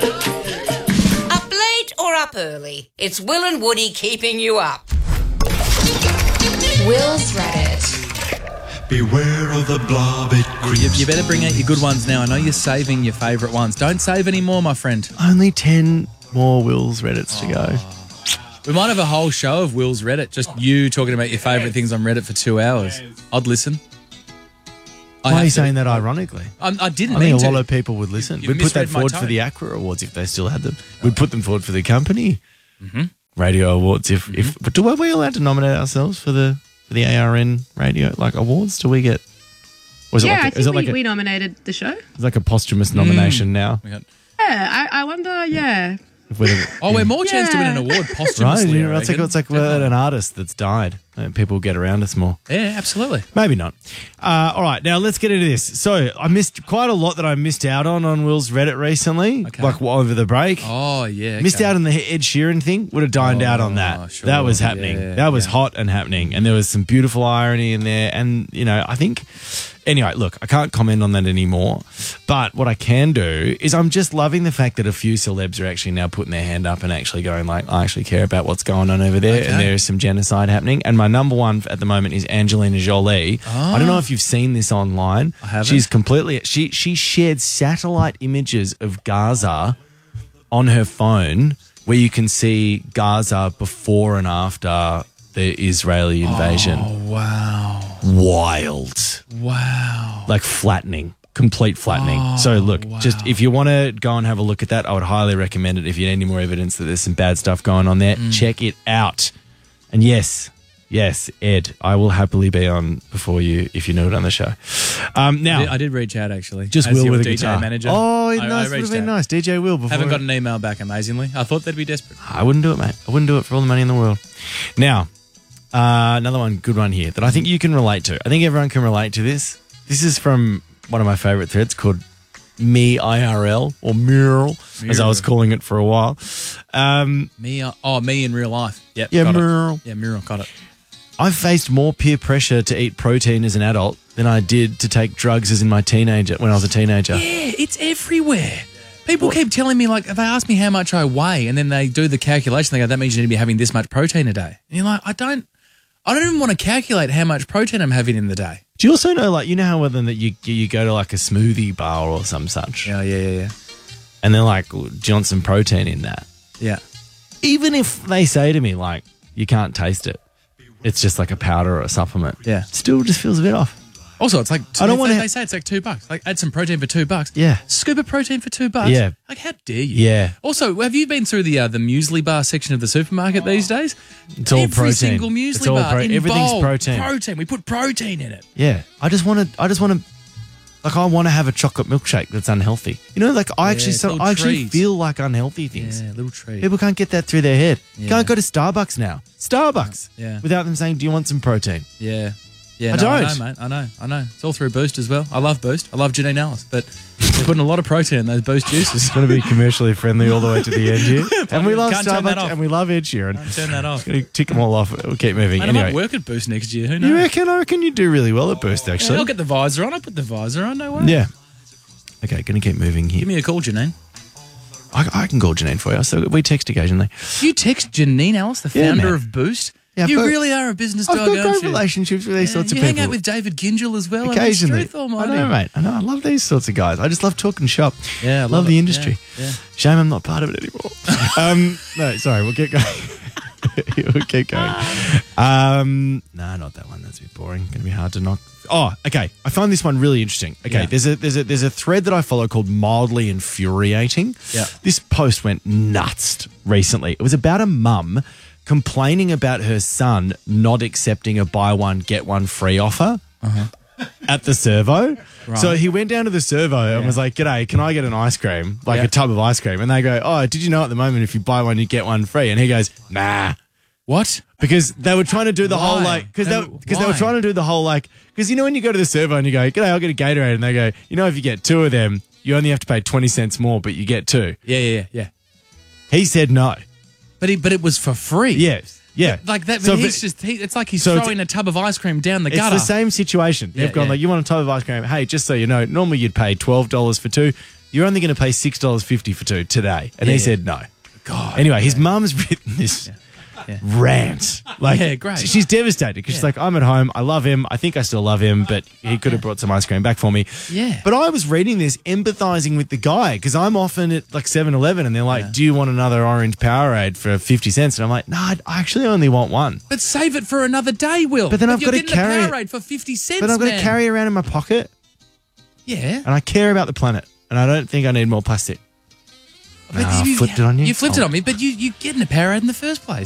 Up late or up early? It's Will and Woody keeping you up. Will's Reddit. Beware of the blob, it creeps. You better bring out your good ones now. I know you're saving your favourite ones. Don't save any more, my friend. Only 10 more Will's Reddits to go. We might have a whole show of Will's Reddit, just you talking about your favourite things on Reddit for 2 hours. I'd listen. Why are you saying that ironically? I didn't I mean think to. a lot of people would listen. You've We'd put that misread my forward tone. for the ACRA Awards if they still had them. We'd put them forward for the company radio awards. But are we allowed to nominate ourselves for the ARN radio awards? Do we get? Was Yeah, it like, I think we nominated the show. it's like a posthumous nomination now? Yeah, I wonder, yeah. We're more chance to win an award Right, posthumously. you know, I it's like reckon. an artist that's died. And people get around us more. Yeah, absolutely. Maybe not. All right, now let's get into this. So I missed quite a lot that I missed out on Will's Reddit recently, like over the break. Oh, yeah. Okay. Missed out on the Ed Sheeran thing. Would have dined out on that. sure. That was happening. Yeah, that was hot and happening. And there was some beautiful irony in there. And, you know, I think... Anyway, look, I can't comment on that anymore. But what I can do is I'm just loving the fact that a few celebs are actually now putting their hand up and actually going I actually care about what's going on over there. And there is some genocide happening. And my number one at the moment is Angelina Jolie. I don't know if you've seen this online. I haven't. She's completely... She shared satellite images of Gaza on her phone where you can see Gaza before and after the Israeli invasion. Oh, wow. Wild. Wow. Like flattening. Complete flattening. So look, just if you want to go and have a look at that, I would highly recommend it. If you need any more evidence that there's some bad stuff going on there, check it out. And yes, Ed, I will happily be on before you if you know it on the show. Now, I did reach out, actually. just as Will your with a DJ guitar. manager. Oh, I nice. Would have reached been out. nice. DJ Will before. Haven't got an email back, amazingly. I thought they'd be desperate. I wouldn't do it, mate. I wouldn't do it for all the money in the world. Now, another one, good one here that I think you can relate to. I think everyone can relate to this. This is from one of my favourite threads called Me IRL or Mural, as I was calling it for a while. Me in real life. Yep, Yeah, got it. Mural. Yeah, Mural, got it. I've faced more peer pressure to eat protein as an adult than I did to take drugs as in my teenager when I was a teenager. Yeah, it's everywhere. People keep telling me, like, they ask me how much I weigh, and then they do the calculation. They go, that means you need to be having this much protein a day. And you're like, I don't even want to calculate how much protein I'm having in the day. Do you also know, like, you know how whether that you go to like a smoothie bar or some such, Yeah. and they're like, well, do you want some protein in that? Yeah. Even if they say to me, like, you can't taste it, it's just like a powder or a supplement. Yeah. Still just feels a bit off. Also, it's like, I don't wanna they say it's like $2. Like, add some protein for $2. Yeah. Scoop of protein for $2. Yeah. Like, how dare you? Yeah. Also, have you been through the muesli bar section of the supermarket these days? It's all Every protein. single muesli It's all bar in everything's bold, protein. Protein. We put protein in it. Yeah. I just want to, like, I want to have a chocolate milkshake that's unhealthy. You know, like, I it's little actually treats. feel like unhealthy things. Yeah, little treat. People can't get that through their head. Yeah. Can't go to Starbucks now. Starbucks. Yeah. Without them saying, do you want some protein? Yeah. Yeah, I no, I don't. know, mate. I know. It's all through Boost as well. I love Boost. I love Janine Ellis, but they're putting a lot of protein in those Boost juices. It's going to be commercially friendly all the way to the end here. And we love Can't turn that Starbucks off. and we love Ed Sheeran. Turn that off. Going to tick them all off. We'll keep moving. Mate, I Anyway, might work at Boost next year. Who knows? you reckon? I reckon you do really well at Boost, Yeah, actually. I'll get the visor on. I'll put the visor on. No worries. Yeah. Okay, going to keep moving here. Give me a call, Janine. I can call Janine for you. So we text occasionally. You text Janine Ellis, the Yeah, founder man. of Boost? Yeah, you but really are a business I've dog, got aren't great you? relationships with these sorts of you people. hang out with David Gingell as well. Occasionally. I mean, truth almighty. I know, mate. I know. I love these sorts of guys. I just love talking shop. Yeah, I love love the it. industry. Yeah. Shame I'm not part of it anymore. No, sorry. We'll get going. We'll keep going. No, not that one. That's a bit boring. Going to be hard to knock. Oh, okay. I find this one really interesting. Okay, Yeah. there's a thread that I follow called Mildly Infuriating. Yeah. This post went nuts recently. It was about a mum complaining about her son not accepting a buy one get one free offer at the servo. Right. So he went down to the servo and was like, "G'day, can I get an ice cream, like a tub of ice cream?" And they go, "Oh, did you know at the moment if you buy one you get one free?" And he goes, "Nah." What? Because they were trying to do the whole Why? like, because they were Why? trying to do the whole like, because you know when you go to the servo and you go, "G'day, I'll get a Gatorade," and they go, "You know, if you get two of them, you only have to pay 20 cents more, but you get two." Yeah. He said no. But it was for free. Yes. Yeah. Like that. So, It's like he's so it's- throwing a tub of ice cream down the It's gutter. the same situation. They've gone like, "You want a tub of ice cream? Hey, just so you know, normally you'd pay $12 for two. you're only going to pay $6.50 for 2 today. And he Yeah. said no. God. Anyway, his mum's written this rant. Like, Yeah, great. She's devastated because she's like, I'm at home. I love him. I think I still love him, but he could have brought some ice cream back for me. Yeah. But I was reading this, empathizing with the guy because I'm often at like 7-Eleven and they're like, do you want another orange Powerade for 50 cents? And I'm like, no, I actually only want one. But save it for another day, Will. But then I've you're got to getting carry a it. Powerade for 50 cents, But I've got to man. carry it around in my pocket Yeah. and I care about the planet and I don't think I need more plastic. But I flipped it on you. You flipped it on me, but you getting a Powerade in the first place.